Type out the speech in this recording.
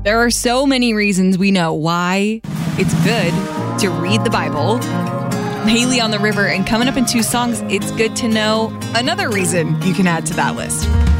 There are so many reasons we know why it's good to read the Bible. Haley on the River, and coming up in 2 songs, it's good to know another reason you can add to that list.